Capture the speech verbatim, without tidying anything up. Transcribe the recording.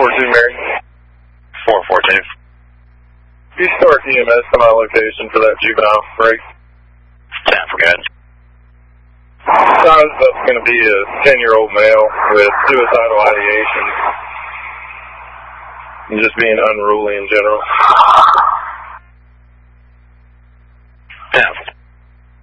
four two Mary. four four two. You start E M S to my location for that juvenile break. ten for good. Size up's going to be a ten-year-old male with suicidal ideation and just being unruly in general.